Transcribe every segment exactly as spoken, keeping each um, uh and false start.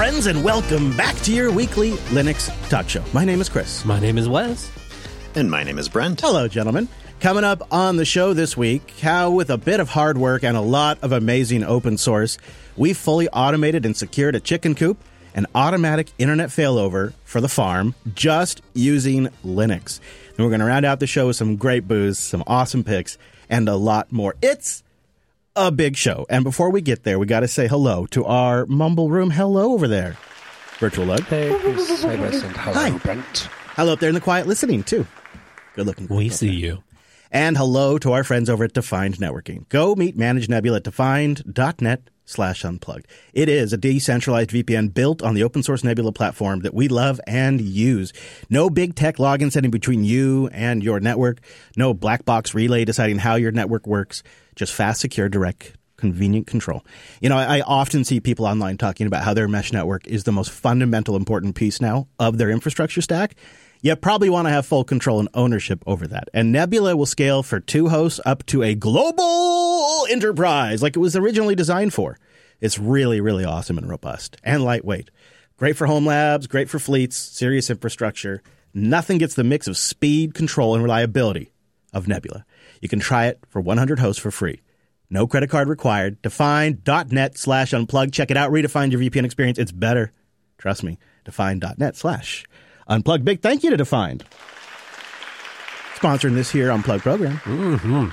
friends, and welcome back to your weekly Linux talk show. My name is Chris. My name is Wes. And my name is Brent. Hello, gentlemen. Coming up on the show this week, how with a bit of hard work and a lot of amazing open source, we fully automated and secured a chicken coop, an automatic internet failover for the farm, just using Linux. And we're going to round out the show with some great booze, some awesome picks, and a lot more. It's a big show. And before we get there, we got to say hello to our Mumble Room. Hello over there, Virtual Lug. Hey, Chris. Hi, Wes, and hello, Hi. Brent. Hello up there in the quiet listening, too. Good looking. We see you. And hello to our friends over at Defined Networking. Go meet Manage Nebula at defined.net slash unplugged. It is a decentralized V P N built on the open source Nebula platform that we love and use. No big tech login setting between you and your network. No black box relay deciding how your network works. Just fast, secure, direct, convenient control. You know, I, I often see people online talking about how their mesh network is the most fundamental, important piece now of their infrastructure stack. You probably want to have full control and ownership over that. And Nebula will scale for two hosts up to a global enterprise like it was originally designed for. It's really, really awesome and robust and lightweight. Great for home labs, great for fleets, serious infrastructure. Nothing gets the mix of speed, control, and reliability of Nebula. You can try it for one hundred hosts for free. No credit card required. Defined.net slash unplugged. Check it out. Redefine your V P N experience. It's better. Trust me. Defined.net slash unplugged. Big thank you to Defined. Sponsoring this here Unplugged program. Mm-hmm.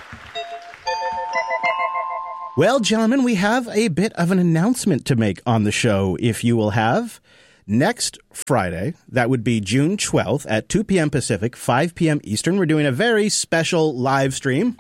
Well, gentlemen, we have a bit of an announcement to make on the show, if you will have. Next Friday, that would be June twelfth at two p.m. Pacific, five p.m. Eastern, we're doing a very special live stream.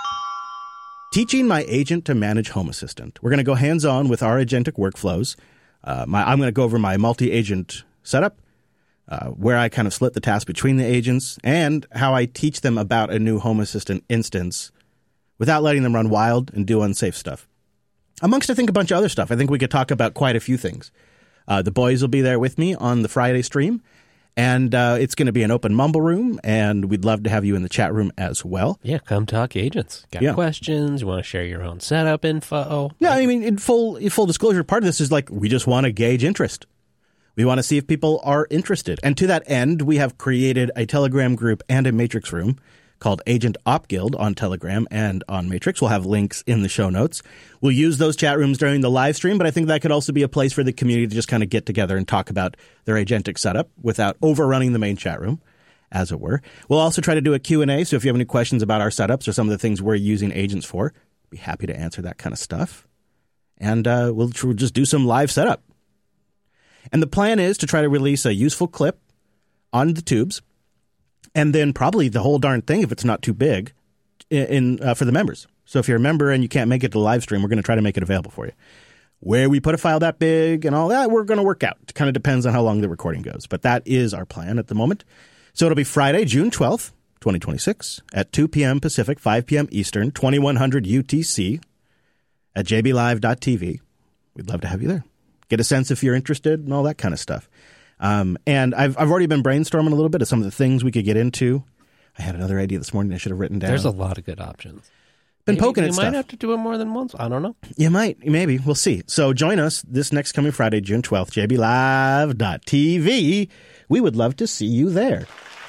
Teaching my agent to manage Home Assistant. We're going to go hands-on with our agentic workflows. Uh, my, I'm going to go over my multi-agent setup, uh, where I kind of split the task between the agents, and how I teach them about a new Home Assistant instance without letting them run wild and do unsafe stuff. Amongst, I think, a bunch of other stuff. I think we could talk about quite a few things. Uh, the boys will be there with me on the Friday stream, and uh, it's going to be an open Mumble Room, and we'd love to have you in the chat room as well. Yeah, come talk agents. Got Yeah. questions? You want to share your own setup info? Yeah, I mean, in full in full disclosure, part of this is like we just want to gauge interest. We want to see if people are interested. And to that end, we have created a Telegram group and a Matrix room called Agent Op Guild on Telegram and on Matrix. We'll have links in the show notes. We'll use those chat rooms during the live stream, but I think that could also be a place for the community to just kind of get together and talk about their agentic setup without overrunning the main chat room, as it were. We'll also try to do a Q and A, so if you have any questions about our setups or some of the things we're using agents for, be happy to answer that kind of stuff. And uh, we'll tr- just do some live setup. And the plan is to try to release a useful clip on the tubes, and then probably the whole darn thing, if it's not too big, in, in uh, for the members. So if you're a member and you can't make it to the live stream, we're going to try to make it available for you. Where we put a file that big and all that, we're going to work out. It kind of depends on how long the recording goes. But that is our plan at the moment. So it'll be Friday, June twelfth, twenty twenty-six, at two p.m. Pacific, five p.m. Eastern, twenty-one hundred U T C, at j b live dot t v. We'd love to have you there. Get a sense if you're interested and all that kind of stuff. Um, and I've I've already been brainstorming a little bit of some of the things we could get into. I had another idea this morning I should have written down. There's a lot of good options. Been Maybe poking you at might stuff. have to do it more than once. I don't know. You might. Maybe. We'll see. So join us this next coming Friday, June twelfth, j b live dot t v. We would love to see you there.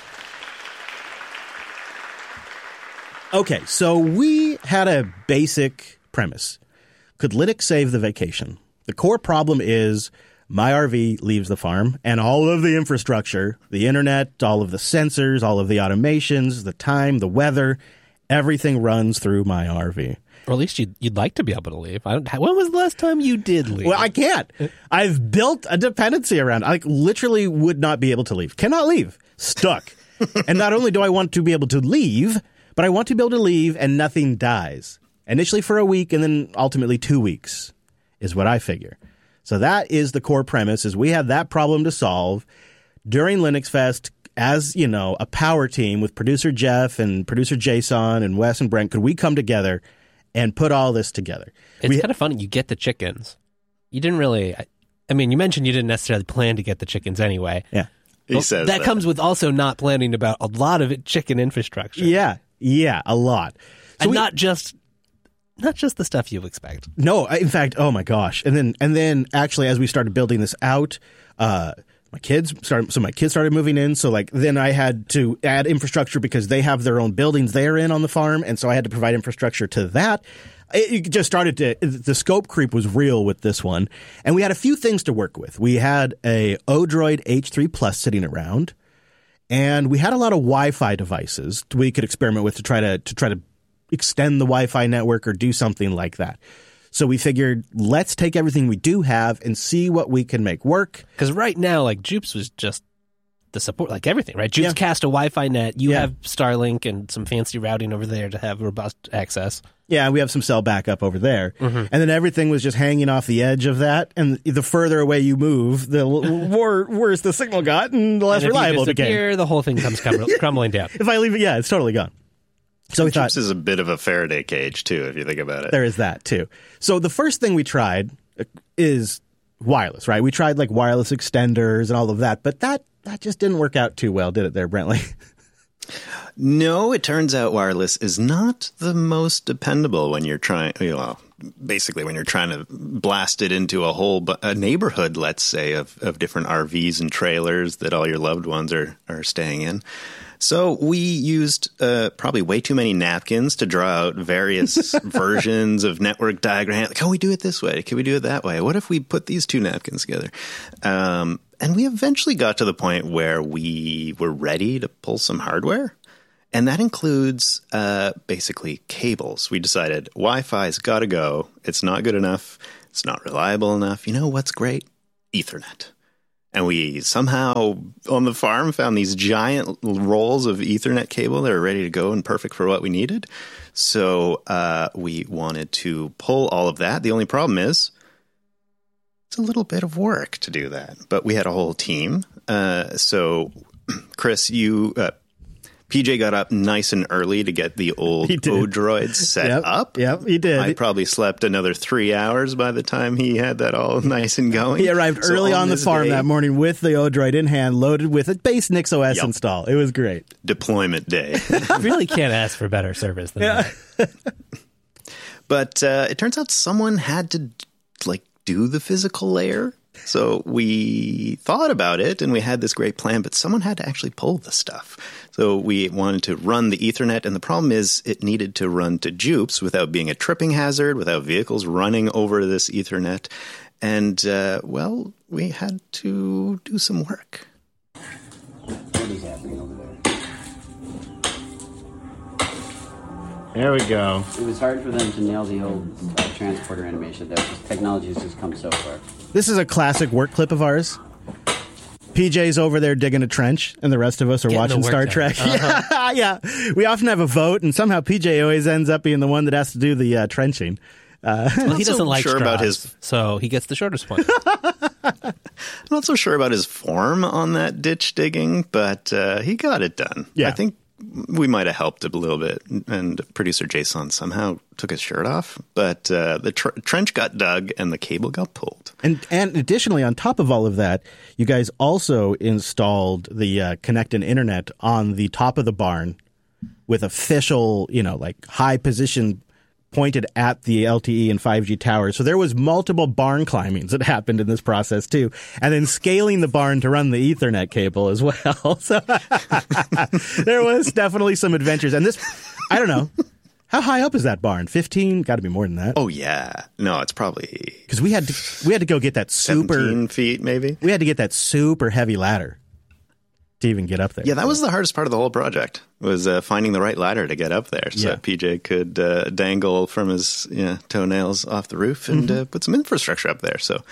Okay, so we had a basic premise. Could Linux save the vacation? The core problem is my R V leaves the farm, and all of the infrastructure, the internet, all of the sensors, all of the automations, the time, the weather, everything runs through my R V. Or at least you'd, you'd like to be able to leave. I don't, when was the last time you did leave? Well, I can't. I've built a dependency around. I literally would not be able to leave. Cannot leave. Stuck. And not only do I want to be able to leave, but I want to be able to leave and nothing dies. Initially for a week and then ultimately two weeks is what I figure. So that is the core premise, is we had that problem to solve during Linux Fest. As, you know, a power team with producer Jeff and producer Jason and Wes and Brent, could we come together and put all this together? It's we, kind of funny. You get the chickens. You didn't really, I, I mean, you mentioned you didn't necessarily plan to get the chickens anyway. Yeah. He Well, says that, that comes with also not planning about a lot of it, chicken infrastructure. Yeah. Yeah. A lot. So and we, not just not just the stuff you expect. No, I- in fact, oh my gosh. And then, and then actually, as we started building this out, uh, my kids started, so my kids started moving in. So like, then I had to add infrastructure because they have their own buildings they're in on the farm. And so I had to provide infrastructure to that. It, it just started to, the scope creep was real with this one. And we had a few things to work with. We had a Odroid H three Plus sitting around, and we had a lot of Wi-Fi devices we could experiment with to try to, to try to extend the Wi-Fi network or do something like that. So we figured, let's take everything we do have and see what we can make work. Because right now, like, Jupes was just the support, like everything, right? Jupes Yeah. cast a Wi-Fi net. You Yeah. have Starlink and some fancy routing over there to have robust access. Yeah, we have some cell backup over there. Mm-hmm. And then everything was just hanging off the edge of that. And the further away you move, the more worse the signal got and the less and if reliable you it became. disappear, the whole thing comes crum- crumbling down. If I leave it, yeah, it's totally gone. So we thought, Chips is a bit of a Faraday cage, too, if you think about it. there is that too. So the first thing we tried is wireless, right? We tried like wireless extenders and all of that, but that that just didn't work out too well, did it there, Brentley? No, it turns out wireless is not the most dependable when you're trying, you know, well, basically when you're trying to blast it into a whole bu- a neighborhood, let's say, of, of different R Vs and trailers that all your loved ones are, are staying in. So we used uh, probably way too many napkins to draw out various versions of network diagrams. Can we do it this way? Can we do it that way? What if we put these two napkins together? Um, and we eventually got to the point where we were ready to pull some hardware. And that includes uh, basically cables. We decided Wi-Fi's got to go. It's not good enough. It's not reliable enough. You know what's great? Ethernet. And we somehow on the farm found these giant rolls of Ethernet cable that were ready to go and perfect for what we needed. So uh, we wanted to pull all of that. The only problem is it's a little bit of work to do that. But we had a whole team. Uh, so, Chris, you... Uh, P J got up nice and early to get the old Odroid set yep, up. Yep, he did. I probably slept another three hours by the time he had that all nice and going. He arrived So early on, the this farm day, that morning with the Odroid in hand, loaded with a base NixOS Yep. install. It was great. Deployment day. You really can't ask for better service than Yeah. that. But uh, it turns out someone had to like do the physical layer. So we thought about it and we had this great plan, but someone had to actually pull the stuff. So we wanted to run the Ethernet, and the problem is it needed to run to Jupes without being a tripping hazard, without vehicles running over this Ethernet. And, uh, well, we had to do some work. What is happening over there? There we go. It was hard for them to nail the old uh, transporter animation there because technology has just come so far. This is a classic work clip of ours. P J's over there digging a trench, and the rest of us are Getting watching the work Star done. Trek. Uh-huh. Yeah, yeah. We often have a vote, and somehow P J always ends up being the one that has to do the uh, trenching. Well, he Not so doesn't like sure about straws, his- so he gets the shortest one. I'm not so sure about his form on that ditch digging, but uh, he got it done. Yeah. I think we might have helped a little bit, and producer Jason somehow took his shirt off, but uh, the tr- trench got dug and the cable got pulled. And and additionally, on top of all of that, you guys also installed the uh, Connect and Internet on the top of the barn with official, you know, like high position pointed at the L T E and five G towers. So there was multiple barn climbings that happened in this process too. And then scaling the barn to run the Ethernet cable as well. So there was definitely some adventures. And this, I don't know, how high up is that barn? fifteen? Got to be more than that. Oh, yeah. No, it's probably Because we had to, we had to go get that super, seventeen feet, maybe. we had to get that super heavy ladder to even get up there. Yeah, that was the hardest part of the whole project, was uh, finding the right ladder to get up there so Yeah. that P J could uh, dangle from his you know, toenails off the roof and Mm-hmm. uh, put some infrastructure up there. So,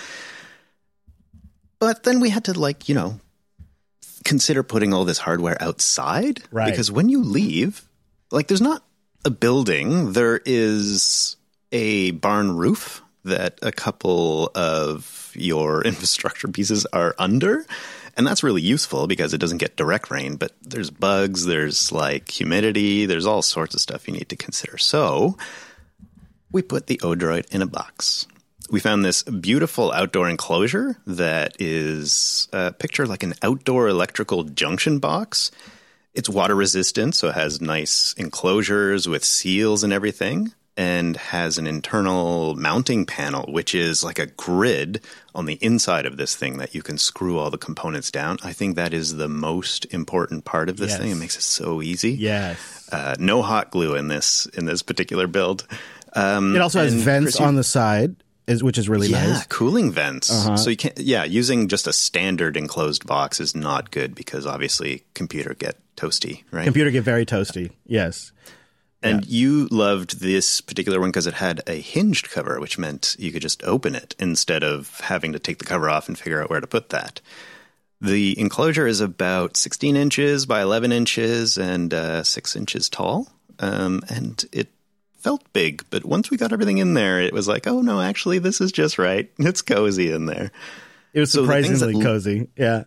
but then we had to, like, you know, consider putting all this hardware outside. Right. Because when you leave, like, there's not a building, there is a barn roof that a couple of your infrastructure pieces are under. And that's really useful because it doesn't get direct rain, but there's bugs, there's like humidity, there's all sorts of stuff you need to consider. So we put the Odroid in a box. We found this beautiful outdoor enclosure that is uh, pictured like an outdoor electrical junction box. It's water resistant, so it has nice enclosures with seals and everything. and has an internal mounting panel, which is like a grid on the inside of this thing that you can screw all the components down. I think that is the most important part of this Yes. thing. It makes it so easy. Yes. Uh, no hot glue in this in this particular build. Um, It also has and vents Chris, you- on the side, is which is really yeah, nice. cooling vents. Uh-huh. So you can't. Yeah, using just a standard enclosed box is not good because obviously computer get toasty, right? Computer get very toasty. Yes. And you loved this particular one because it had a hinged cover, which meant you could just open it instead of having to take the cover off and figure out where to put that. The enclosure is about sixteen inches by eleven inches and uh, six inches tall. Um, and it felt big, but once we got everything in there, it was like, oh, no, actually, this is just right. It's cozy in there. It was So the things surprisingly that- cozy. Yeah.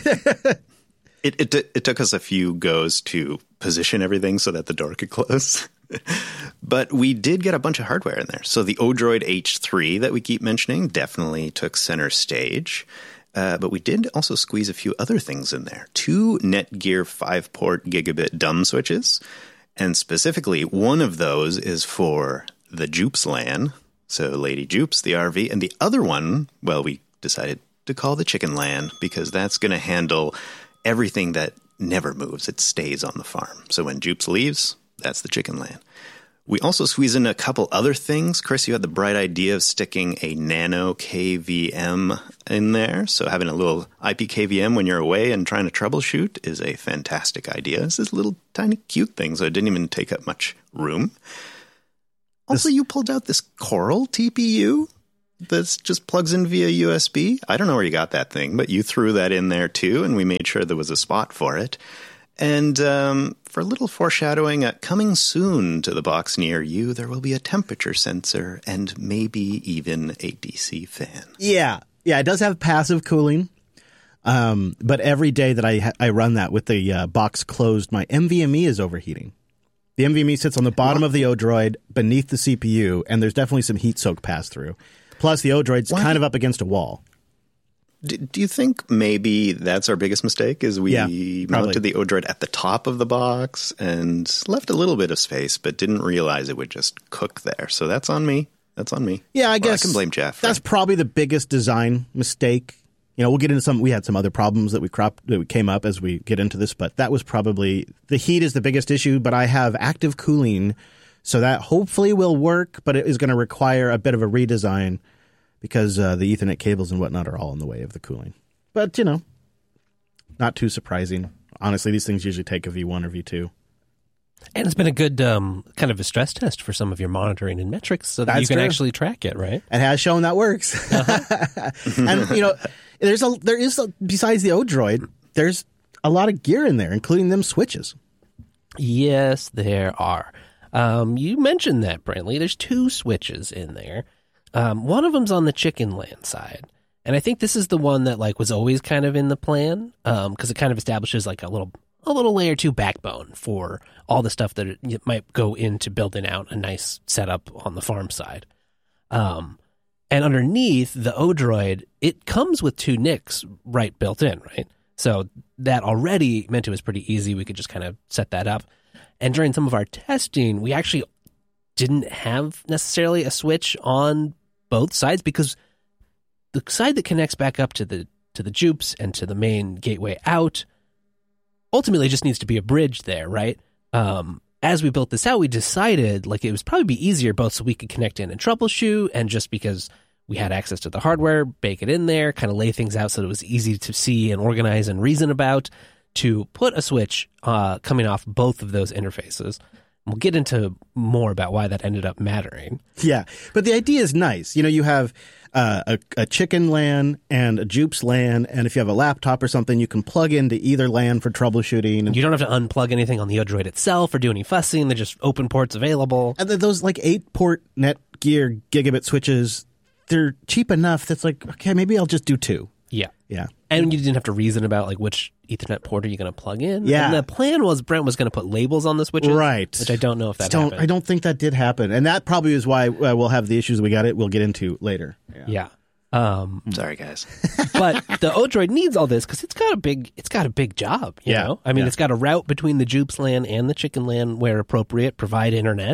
It, it it took us a few goes to position everything so that the door could close. But we did get a bunch of hardware in there. So the Odroid H three that we keep mentioning definitely took center stage. Uh, but we did also squeeze a few other things in there. Two Netgear five-port gigabit dumb switches. And specifically, one of those is for the Jupes LAN. So Lady Jupes, the R V. And the other one, well, we decided to call the Chicken LAN because that's going to handle everything that never moves. It stays on the farm. So when Jupes leaves, that's the Chicken LAN. We also squeeze in a couple other things. Chris, you had the bright idea of sticking a nano K V M in there. So having a little I P K V M when you're away and trying to troubleshoot is a fantastic idea. It's this little tiny cute thing, so it didn't even take up much room. Also, you pulled out this Coral T P U that just plugs in via U S B. I don't know where you got that thing, but you threw that in there too, and we made sure there was a spot for it. And um, for a little foreshadowing, uh, coming soon to the box near you, there will be a temperature sensor and maybe even a D C fan. Yeah. Yeah, it does have passive cooling. Um, but every day that I ha- I run that with the uh, box closed, my N V M E is overheating. The N V M E sits on the bottom of the Odroid beneath the C P U, and there's definitely some heat soak pass through. Plus, the Odroid's Why? kind of up against a wall. Do, do you think maybe that's our biggest mistake is we Yeah, probably. mounted the Odroid at the top of the box and left a little bit of space, but didn't realize it would just cook there. So that's on me. That's on me. Yeah, I Or guess I can blame Jeff. That's right? probably the biggest design mistake. You know, we'll get into some. We had some other problems that we cropped that came up as we get into this, but that was probably the heat is the biggest issue. But I have active cooling, so that hopefully will work. But it is going to require a bit of a redesign because uh, the Ethernet cables and whatnot are all in the way of the cooling. But you know, not too surprising. Honestly, these things usually take a V one or V two. And it's been a good um, kind of a stress test for some of your monitoring and metrics so that That's you can true. actually track it, right? It has shown that works. Uh-huh. And you know, there's a there is a, besides the Odroid, there's a lot of gear in there, including them switches. Yes, there are. Um, you mentioned that, Brantley. There's two switches in there. Um, one of them's on the Chicken LAN side. And I think this is the one that like was always kind of in the plan because um, it kind of establishes like a little a little layer two backbone for all the stuff that it might go into building out a nice setup on the farm side. Um, and underneath the Odroid, it comes with two N I Cs right built in, right? So that already meant it was pretty easy. We could just kind of set that up. And during some of our testing, we actually didn't have necessarily a switch on both sides because the side that connects back up to the to the Jupes and to the main gateway out ultimately just needs to be a bridge there, right? Um, as we built this out, we decided like it was probably be easier both so we could connect in and troubleshoot, and just because we had access to the hardware, bake it in there, kind of lay things out so that it was easy to see and organize and reason about, to put a switch uh, coming off both of those interfaces. We'll get into more about why that ended up mattering. Yeah, but the idea is nice. You know, you have uh, a, a Chicken LAN and a Jupes LAN, and if you have a laptop or something, you can plug into either LAN for troubleshooting. And, You don't have to unplug anything on the Odroid itself or do any fussing. They're just open ports available. and then those like eight port Netgear gigabit switches, they're cheap enough that's like, okay, maybe I'll just do two. Yeah. Yeah. And you didn't have to reason about like which Ethernet port are you going to plug in. Yeah. And the plan was Brent was going to put labels on the switches. Right. Which I don't know if that don't, happened. I don't think that did happen. And that probably is why uh, we'll have the issues we got it. We'll get into later. Yeah. Um, Sorry, guys. but the Odroid needs all this because it's got a big, it's got a big job. You Yeah. know, I mean, Yeah. it's got to route between the Jupes LAN and the Chicken LAN where appropriate, provide internet.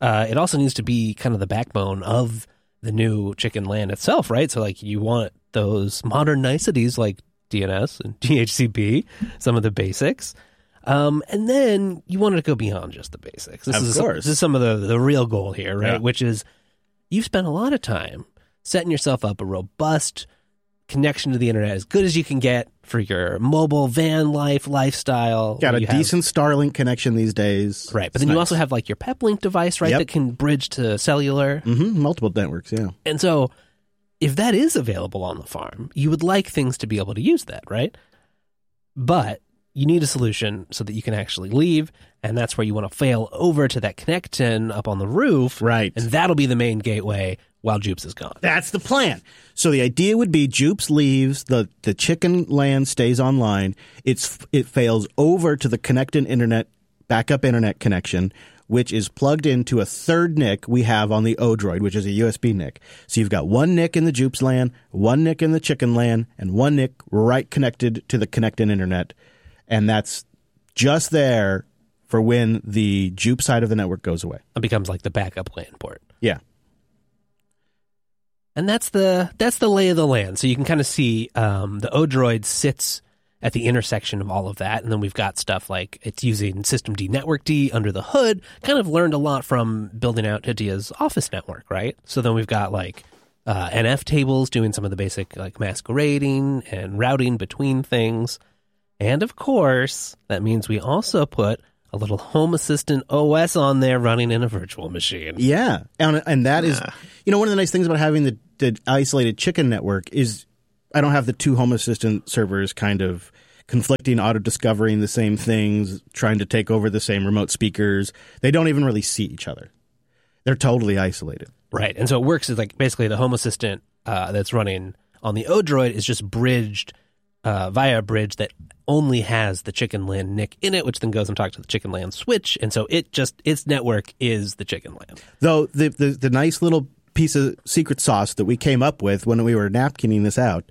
uh, it also needs to be kind of the backbone of the new chicken land itself, right? So like you want those modern niceties like D N S and D H C P, some of the basics. Um, and then you wanted to go beyond just the basics. This Of is course. This is some of the, the real goal here, right? Yeah. Which is you've spent a lot of time setting yourself up a robust connection to the internet as good as you can get for your mobile van life lifestyle. Got a You have- decent Starlink connection these days. right? But It's then you nice. also have like your Peplink device, right? Yep. That can bridge to cellular. Mhm, multiple networks, yeah. And so if that is available on the farm, you would like things to be able to use that, right? But you need a solution so that you can actually leave, and that's where you want to fail over to that Connectin up on the roof. Right. And that'll be the main gateway while Jupes is gone. That's the plan. So the idea would be Jupes leaves, the, the chicken land stays online, it's it fails over to the Connectin internet, backup internet connection, which is plugged into a third N I C we have on the Odroid, which is a U S B N I C. So you've got one N I C in the Jupes land, one N I C in the chicken land, and one N I C right connected to the Connectin internet. And that's just there for when the Jupe side of the network goes away. It becomes like the backup LAN port. Yeah. And that's the that's the lay of the land. So you can kind of see um, the Odroid sits at the intersection of all of that. And then we've got stuff like it's using System D Network D under the hood. Kind of learned a lot from building out Hadia's Office network, right? So then we've got like uh, N F tables doing some of the basic like masquerading and routing between things. And of course, that means we also put a little Home Assistant O S on there running in a virtual machine. Yeah, and and that is, Yeah. you know, one of the nice things about having the, the isolated chicken network is I don't have the two Home Assistant servers kind of conflicting, auto-discovering the same things, trying to take over the same remote speakers. They don't even really see each other. They're totally isolated. Right. And so it works as like basically the Home Assistant uh, that's running on the Odroid is just bridged uh, via a bridge that only has the Chicken Land N I C in it, which then goes and talks to the Chicken Land switch. And so it just, its network is the Chicken Land. Though the, the, the nice little piece of secret sauce that we came up with when we were napkining this out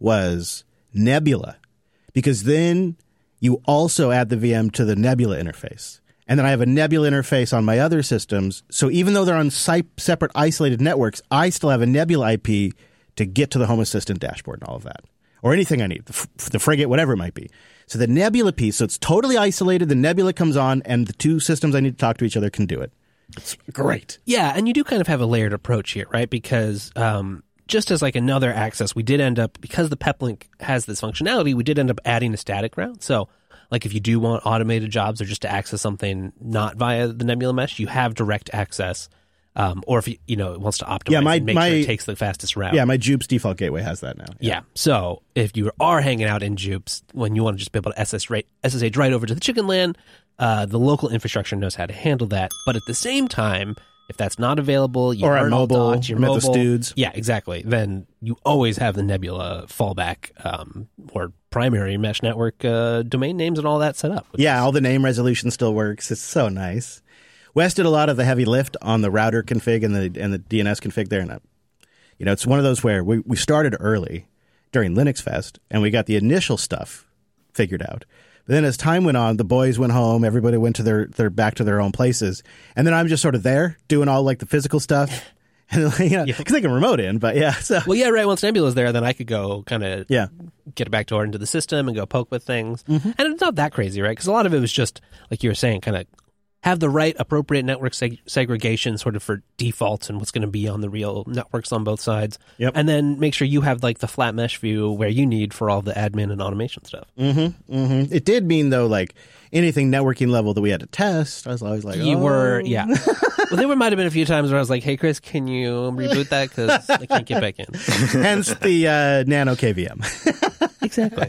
was Nebula. Because then you also add the V M to the Nebula interface. And then I have a Nebula interface on my other systems. So even though they're on si- separate isolated networks, I still have a Nebula I P to get to the Home Assistant dashboard and all of that. Or anything I need, the, f- the frigate, whatever it might be. So the Nebula piece, so it's totally isolated. The Nebula comes on, and the two systems I need to talk to each other can do it. It's great. Yeah. And you do kind of have a layered approach here, right? Because um, just as like another access, we did end up, because the Peplink has this functionality, we did end up adding a static route. So like if you do want automated jobs or just to access something not via the Nebula mesh, you have direct access. Um, or if you, you know, it wants to optimize Yeah, my- and make my- sure it takes the fastest route. Yeah, my Jupes default gateway has that now. Yeah. So if you are hanging out in Jupes, when you want to just be able to S S right, S S H right over to the Chicken Land, uh, the local infrastructure knows how to handle that. But at the same time, if that's not available, you Or at aren't all mobile, docked, you're I'm at the mobile. Studs. Yeah, exactly. Then you always have the Nebula fallback um, or primary mesh network uh, domain names and all that set up. which Yeah, is- all the name resolution still works. It's so nice. Wes did a lot of the heavy lift on the router config and the and the D N S config there. And I, you know, it's one of those where we, we started early during Linux Fest and we got the initial stuff figured out. But then as time went on, the boys went home, everybody went to their, their back to their own places. And then I'm just sort of there doing all like the physical stuff. And like, you know, because they can remote in, but yeah. So Well, yeah, right. Once Nebula's there, then I could go kind of yeah. get it back door into the system and go poke with things. Mm-hmm. And it's not that crazy, right? Because a lot of it was just, like you were saying, kind of have the right appropriate network seg- segregation sort of for defaults and what's going to be on the real networks on both sides. Yep. And then make sure you have like the flat mesh view where you need for all the admin and automation stuff. Mm-hmm, mm-hmm. It did mean, though, like anything networking level that we had to test, I was always like, You oh. were, yeah. Well, there might have been a few times where I was like, hey, Chris, can you reboot that? Because I can't get back in. Hence the uh, Nano K V M. Exactly.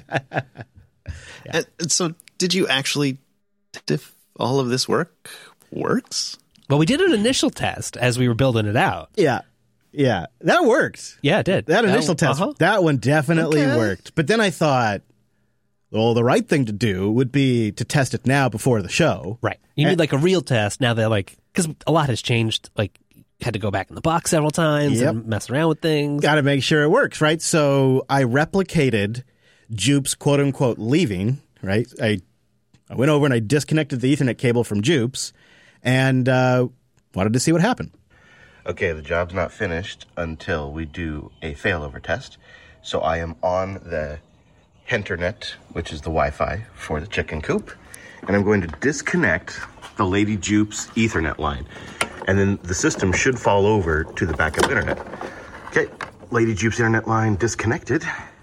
And, and so, did you actually, if all of this work works? Well, we did an initial test as we were building it out. Yeah. Yeah. That worked. Yeah, it did. That initial test, uh-huh. that one definitely Okay. worked. But then I thought, well, the right thing to do would be to test it now before the show. Right. You need like a real test now that like, because a lot has changed. Like, had to go back in the box several times Yep. and mess around with things. Got to make sure it works, right? So I replicated Jupe's quote unquote leaving, right? I I went over and I disconnected the Ethernet cable from Jupe's and uh, wanted to see what happened. Okay, the job's not finished until we do a failover test. So I am on the Henternet, which is the Wi-Fi for the chicken coop, and I'm going to disconnect the Lady Jupe's Ethernet line. And then the system should fall over to the backup internet. Okay, Lady Jupe's internet line disconnected.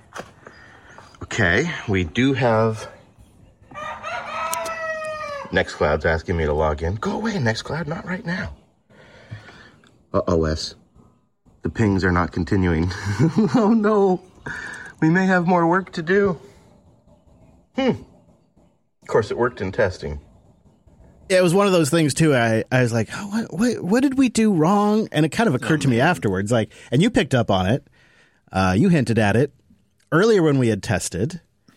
Okay, we do have... Nextcloud's asking me to log in. Go away, Nextcloud, not right now. Uh-oh, Wes. The pings are not continuing. Oh, no. We may have more work to do. Hmm. Of course, it worked in testing. Yeah, it was one of those things, too. I, I was like, oh, what, what, what did we do wrong? And it kind of occurred oh, to me afterwards. Like, and you picked up on it. Uh, you hinted at it. Earlier when we had tested,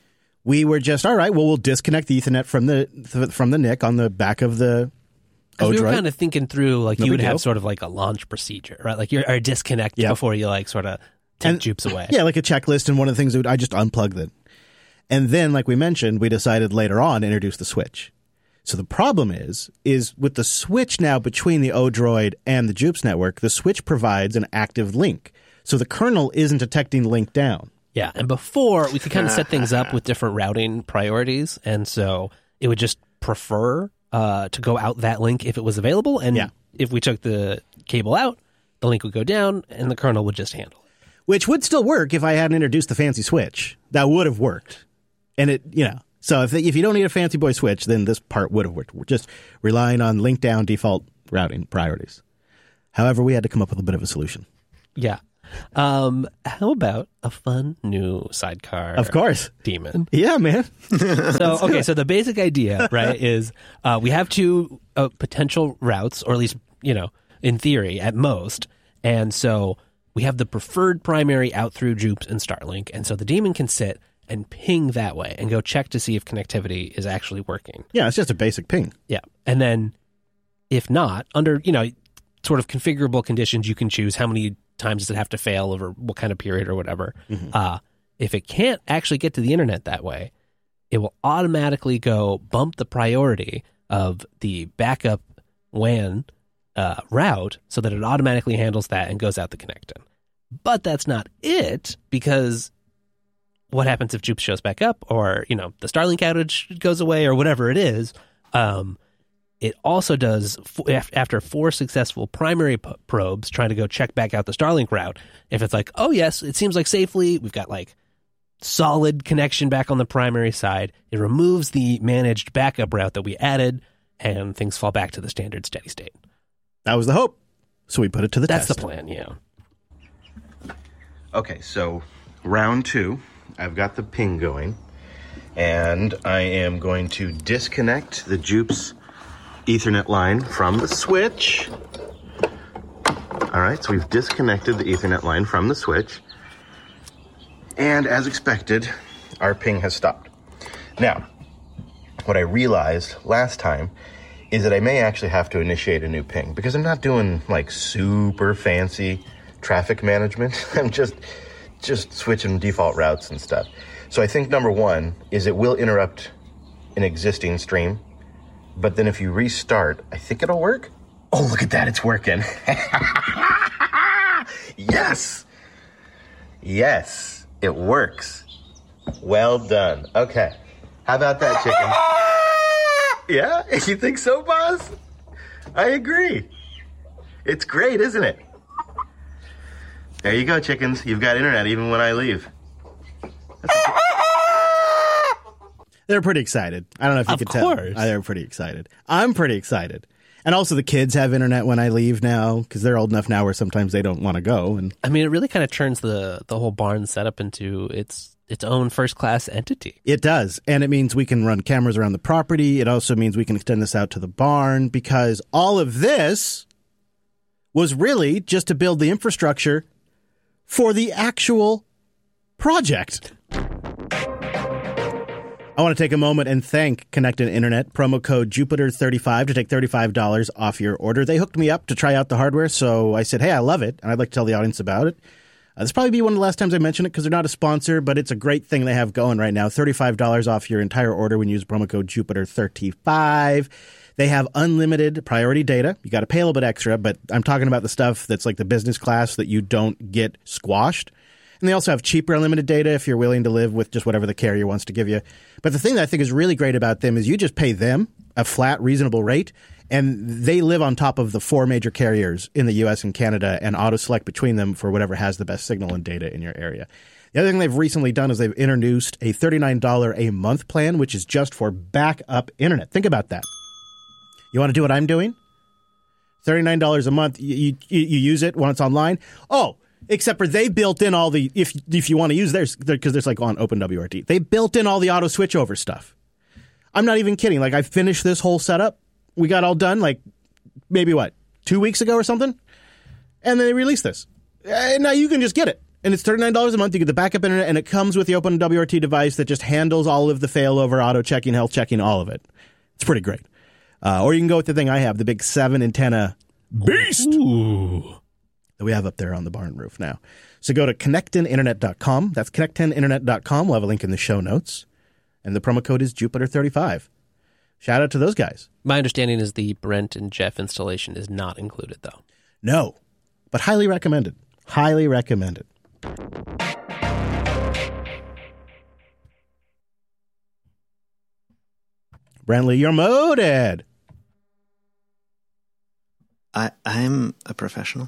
we were just, all right, well, we'll disconnect the Ethernet from the from the N I C on the back of the Because we were kind of thinking through, like, No you would big have deal. sort of like a launch procedure, right? Like, you're a disconnect Yeah. before you, like, sort of take And- Jupes away. Yeah, like a checklist, and one of the things that I just unplugged it. And then, like we mentioned, we decided later on to introduce the switch. So the problem is, is with the switch now between the Odroid and the Jupes network, the switch provides an active link. So the kernel isn't detecting link down. Yeah, and before, we could kind of set things up with different routing priorities, and so it would just prefer uh, to go out that link if it was available, and Yeah. if we took the cable out, the link would go down, and the kernel would just handle it. Which would still work if I hadn't introduced the fancy switch. That would have worked. And it, you know, so if if you don't need a fancy boy switch, then this part would have worked. We're just relying on link down default routing priorities. However, we had to come up with a bit of a solution. Yeah. Um, how about a fun new sidecar? Of course. Daemon. Yeah, man. So, okay, so the basic idea, right, is uh, we have two uh, potential routes, or at least, you know, in theory, at most. And so we have the preferred primary out through Jupes and Starlink. And so the Daemon can sit and ping that way and go check to see if connectivity is actually working. Yeah, it's just a basic ping. Yeah. And then if not, under, you know, sort of configurable conditions, you can choose how many times does it have to fail over what kind of period or whatever. Mm-hmm. Uh, if it can't actually get to the internet that way, it will automatically go bump the priority of the backup W A N uh, route so that it automatically handles that and goes out the connectin. But that's not it, because what happens if Jupe shows back up, or, you know, the Starlink outage goes away, or whatever it is? Um, it also does, f- after four successful primary p- probes trying to go check back out the Starlink route, if it's like, oh, yes, it seems like safely, we've got like solid connection back on the primary side, it removes the managed backup route that we added, and things fall back to the standard steady state. That was the hope. So we put it to the That's test. the plan, yeah. Okay, so round two, I've got the ping going, and I am going to disconnect the Jupes Ethernet line from the switch. All right, so we've disconnected the Ethernet line from the switch, and as expected, our ping has stopped. Now, what I realized last time is that I may actually have to initiate a new ping, because I'm not doing like super fancy traffic management. I'm just just switching default routes and stuff. So I think number one is it will interrupt an existing stream, but then if you restart, I think it'll work. Oh, look at that, it's working. Yes. Yes, it works. Well done. Okay. How about that, chicken? Yeah? You think so, boss? I agree. It's great, isn't it? There you go, chickens. You've got internet even when I leave. They're pretty excited. I don't know if you Of could course. tell. They're pretty excited. I'm pretty excited. And also the kids have internet when I leave now, because they're old enough now where sometimes they don't want to go. And I mean, it really kind of turns the, the whole barn setup into its its own first-class entity. it does. And it means we can run cameras around the property. It also means we can extend this out to the barn, because all of this was really just to build the infrastructure for the actual project. I want to take a moment and thank Connected Internet, promo code Jupiter thirty-five to take thirty-five dollars off your order. They hooked me up to try out the hardware, so I said, hey, I love it, and I'd like to tell the audience about it. Uh, this will probably be one of the last times I mention it because they're not a sponsor, but it's a great thing they have going right now. thirty-five dollars off your entire order when you use promo code Jupiter thirty-five. They have unlimited priority data. You got to pay a little bit extra, but I'm talking about the stuff that's like the business class that you don't get squashed. And they also have cheaper unlimited data if you're willing to live with just whatever the carrier wants to give you. But the thing that I think is really great about them is you just pay them a flat, reasonable rate, and they live on top of the four major carriers in the U S and Canada and auto-select between them for whatever has the best signal and data in your area. The other thing they've recently done is they've introduced a thirty-nine dollars a month plan, which is just for backup internet. Think about that. You want to do what I'm doing? thirty-nine dollars a month. You, you, you use it when it's online. Oh, except for they built in all the, if if you want to use theirs, because there's like on OpenWRT, they built in all the auto switchover stuff. I'm not even kidding. Like I finished this whole setup. We got all done like maybe what, two weeks ago or something? And then they released this. And now you can just get it. And it's thirty-nine dollars a month. You get the backup internet, and it comes with the OpenWRT device that just handles all of the failover, auto checking, health checking, all of it. It's pretty great. Uh, or you can go with the thing I have, the big seven antenna beast Ooh. that we have up there on the barn roof now. So go to connect ten internet dot com. That's connect ten internet dot com. We'll have a link in the show notes. And the promo code is Jupiter thirty-five. Shout out to those guys. My understanding is the Brent and Jeff installation is not included, though. No, but highly recommended. Highly recommended. Brantley, you're moded. I, I'm a professional.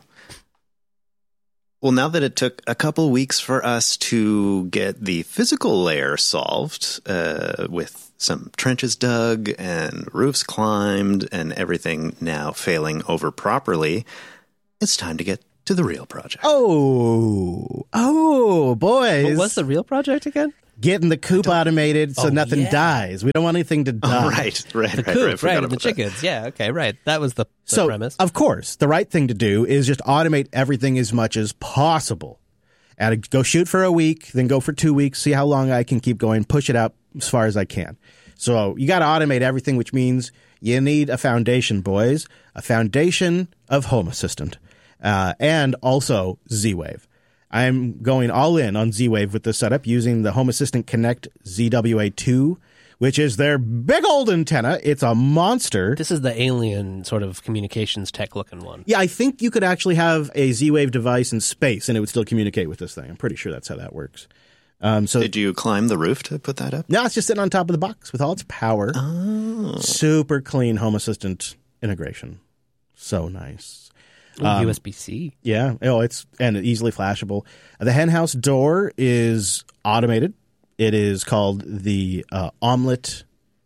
Well, now that it took a couple weeks for us to get the physical layer solved, uh, with some trenches dug and roofs climbed and everything now failing over properly, it's time to get to the real project. Oh, oh, boys. What was the real project again? Getting the coop automated so Oh, nothing yeah. dies. We don't want anything to die. Oh, right, right, The right, coop, right. I right, forgot and the about that. chickens. Yeah, okay, right. That was the, the So, premise. of course, the right thing to do is just automate everything as much as possible. And go shoot for a week, then go for two weeks, see how long I can keep going, push it out as far as I can. So you got to automate everything, which means you need a foundation, boys, a foundation of Home Assistant, uh, and also Z-Wave. I'm going all in on Z-Wave with this setup using the Home Assistant Connect Z W A two, which is their big old antenna. It's a monster. This is the alien sort of communications tech looking one. Yeah, I think you could actually have a Z-Wave device in space and it would still communicate with this thing. I'm pretty sure that's how that works. Um, so Did you climb the roof to put that up? now it's just sitting on top of the box with all its power. Oh. Super clean Home Assistant integration. So nice. Ooh, Um, U S B C. Yeah. Oh, it's and easily flashable. The henhouse door is automated. It is called the uh, Omelet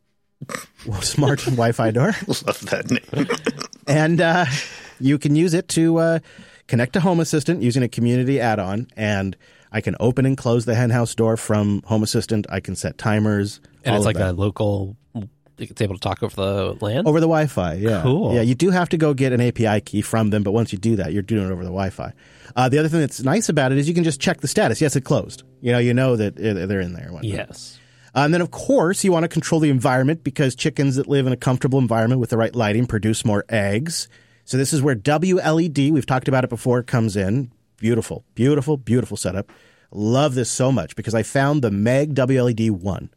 Smart Wi-Fi door, Love that name. and uh, you can use it to uh, connect to Home Assistant using a community add-on. And I can open and close the henhouse door from Home Assistant. I can set timers, And all it's of like that. a local, it's able to talk over the LAN? Over the Wi-Fi, yeah. Cool. Yeah, you do have to go get an A P I key from them, but once you do that, you're doing it over the Wi-Fi. Uh, the other thing that's nice about it is you can just check the status. Yes, it closed. You know, you know that uh, they're in there. and whatnot. Yes. Uh, and then, of course, you want to control the environment because chickens that live in a comfortable environment with the right lighting produce more eggs. So this is where W L E D, we've talked about it before, comes in. Beautiful, beautiful, beautiful setup. Love this so much because I found the Meg W L E D one.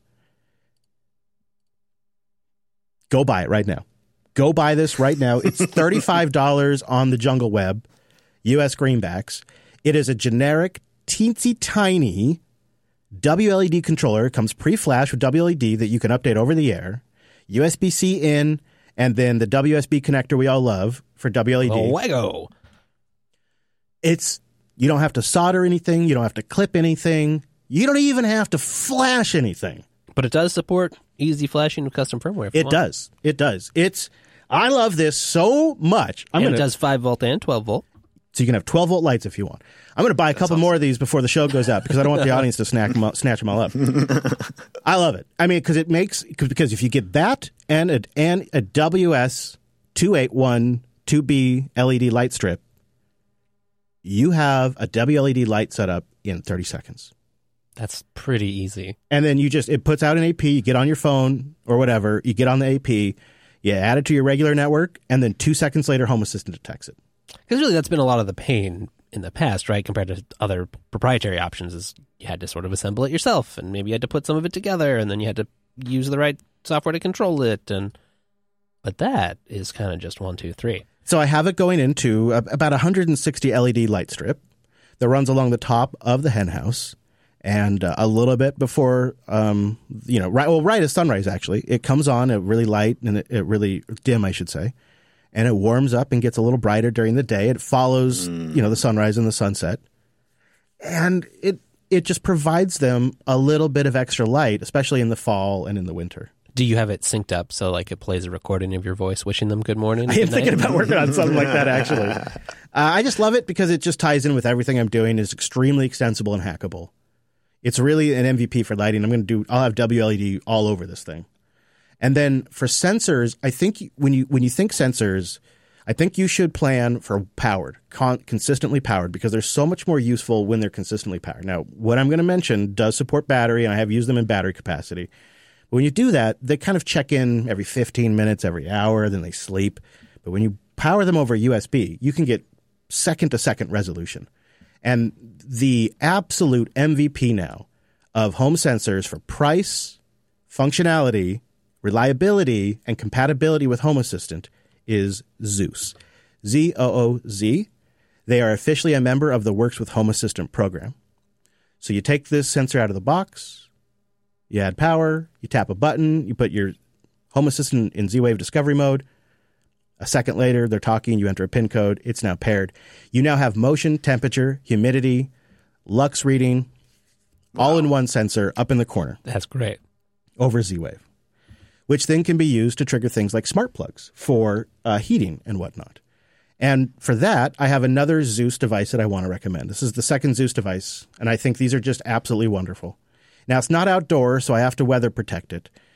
Go buy it right now. Go buy this right now. It's thirty-five dollars on the Jungle Web, U S greenbacks. It is a generic, teensy tiny W L E D controller. It comes pre-flash with W L E D that you can update over the air. U S B C in, and then the W S B connector we all love for W L E D. Oh, Wego. It's, you don't have to solder anything. You don't have to clip anything. You don't even have to flash anything. But it does support easy flashing with custom firmware. if you It want. does. It does. It's, I love this so much. I'm and gonna, it does five volt and twelve volt. So you can have twelve volt lights if you want. I'm going to buy a couple more of these before the show goes out because I don't want the audience to snack them up, snatch them all up. I love it. I mean, because it makes, cause, because if you get that and a, and a W S two eight one two B L E D light strip, you have a W L E D light setup in thirty seconds. That's pretty easy. And then you just, it puts out an A P, you get on your phone or whatever, you get on the A P, you add it to your regular network, and then two seconds later, Home Assistant detects it. Because really, that's been a lot of the pain in the past, right? Compared to other proprietary options, is you had to sort of assemble it yourself, and maybe you had to put some of it together, and then you had to use the right software to control it. And but that is kind of just one, two, three. So I have it going into a, about a one hundred sixty L E D light strip that runs along the top of the hen house, and uh, a little bit before, um, you know, right well, right as sunrise. Actually, it comes on at really light and it, it really dim, I should say. And it warms up and gets a little brighter during the day. It follows, mm. you know, the sunrise and the sunset. And it it just provides them a little bit of extra light, especially in the fall and in the winter. Do you have it synced up so like it plays a recording of your voice wishing them good morning? I am thinking about working on something like that, actually. Uh, I just love it because it just ties in with everything I'm doing. It's extremely extensible and hackable. It's really an M V P for lighting. I'm going to do, I'll have W L E D all over this thing. And then for sensors, I think when you when you think sensors, I think you should plan for powered, con- consistently powered, because they're so much more useful when they're consistently powered. Now, what I'm going to mention does support battery, and I have used them in battery capacity. But when you do that, they kind of check in every fifteen minutes, every hour, then they sleep. But when you power them over U S B, you can get second-to-second resolution. And the absolute M V P now of home sensors for price, functionality, reliability, and compatibility with Home Assistant is Zoos. Z O O Z. They are officially a member of the Works with Home Assistant program. So you take this sensor out of the box, you add power, you tap a button, you put your Home Assistant in Z-Wave discovery mode. A second later, they're talking, you enter a PIN code, it's now paired. You now have motion, temperature, humidity, lux reading, wow. all in one sensor up in the corner. That's great. Over Z-Wave, which then can be used to trigger things like smart plugs for uh, heating and whatnot. And for that, I have another Zeus device that I want to recommend. This is the second Zeus device, and I think these are just absolutely wonderful. Now, it's not outdoor, so I have to weather protect it.